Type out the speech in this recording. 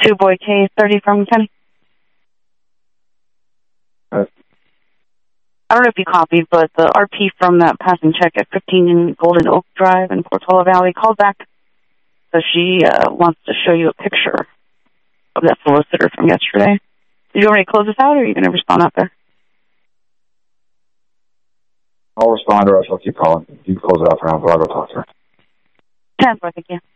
2 Boy K 30 from Kenny. I don't know if you copied, but the RP from that passing check at 15 in Golden Oak Drive in Portola Valley called back. So she wants to show you a picture of that solicitor from yesterday. Did you want me to close this out, or are you going to respond out there? I'll respond, or else I'll keep calling. You can close it out for now, but I'll go talk to her. 10, thank you.